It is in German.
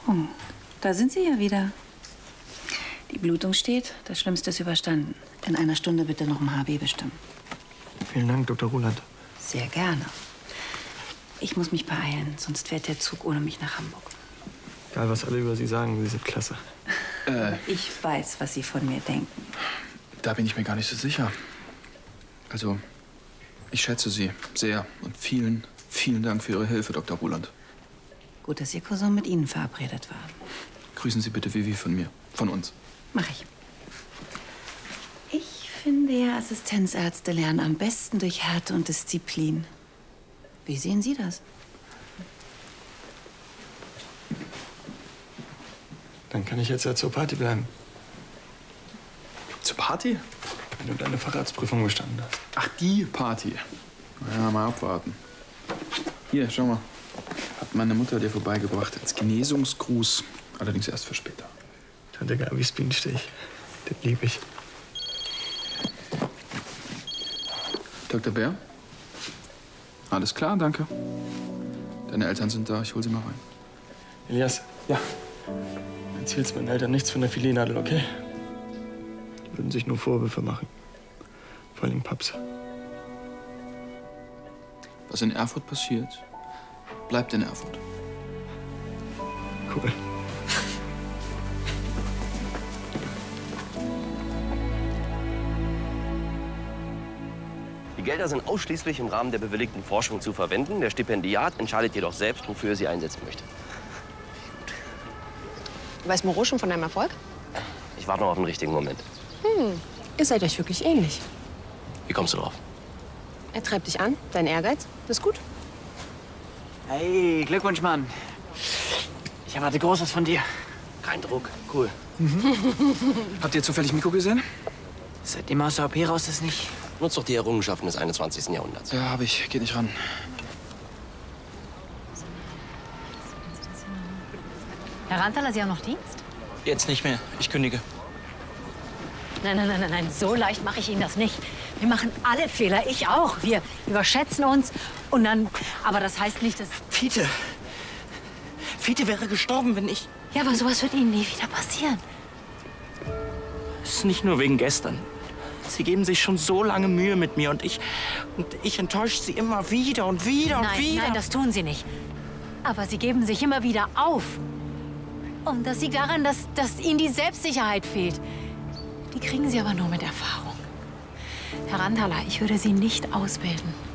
Oh, da sind Sie ja wieder. Die Blutung steht, das Schlimmste ist überstanden. In einer Stunde bitte noch ein HB bestimmen. Vielen Dank, Dr. Ruland. Sehr gerne. Ich muss mich beeilen, sonst fährt der Zug ohne mich nach Hamburg. Egal, was alle über Sie sagen, Sie sind klasse. Ich weiß, was Sie von mir denken. Da bin ich mir gar nicht so sicher. Also, ich schätze Sie sehr. Und vielen, vielen Dank für Ihre Hilfe, Dr. Ruland. Gut, dass Ihr Cousin mit Ihnen verabredet war. Grüßen Sie bitte Vivi von mir, von uns. Mach ich. Ich finde ja, Assistenzärzte lernen am besten durch Härte und Disziplin. Wie sehen Sie das? Dann kann ich jetzt ja zur Party bleiben. Zur Party? Wenn du deine Facharztprüfung bestanden hast. Ach, die Party. Na ja, mal abwarten. Hier, schau mal. Hat meine Mutter dir vorbeigebracht als Genesungsgruß. Allerdings erst für später. Tante Gabis Bienenstich. Den liebe ich. Dr. Bär? Alles klar, danke. Deine Eltern sind da, ich hol sie mal rein. Elias. Ja. Erzähl's meinen Eltern nichts von der Filetnadel, okay? Die würden sich nur Vorwürfe machen. Vor allem Paps. Was in Erfurt passiert, bleibt in Erfurt. Cool. Die Gelder sind ausschließlich im Rahmen der bewilligten Forschung zu verwenden. Der Stipendiat entscheidet jedoch selbst, wofür er sie einsetzen möchte. Weiß Moreau schon von deinem Erfolg? Ich warte noch auf den richtigen Moment. Ihr seid euch wirklich ähnlich. Wie kommst du drauf? Er treibt dich an, dein Ehrgeiz, das ist gut. Hey, Glückwunsch, Mann. Ich erwarte Großes von dir. Kein Druck. Cool. Habt ihr zufällig Miko gesehen? Seitdem er aus der OP raus ist, nicht. Nutz doch die Errungenschaften des 21. Jahrhunderts. Ja, hab ich. Geht nicht ran. Herr Rantaler, Sie haben noch Dienst? Jetzt nicht mehr. Ich kündige. Nein, so leicht mache ich Ihnen das nicht. Wir machen alle Fehler, ich auch. Wir überschätzen uns und dann... Aber das heißt nicht, dass... Fiete wäre gestorben, wenn ich... Ja, aber sowas wird Ihnen nie wieder passieren. Es ist nicht nur wegen gestern. Sie geben sich schon so lange Mühe mit mir und ich enttäusche Sie immer wieder und wieder und wieder. Nein, das tun Sie nicht. Aber Sie geben sich immer wieder auf. Und das liegt daran, dass Ihnen die Selbstsicherheit fehlt. Die kriegen Sie aber nur mit Erfahrung. Herr Rantaler, ich würde Sie nicht ausbilden.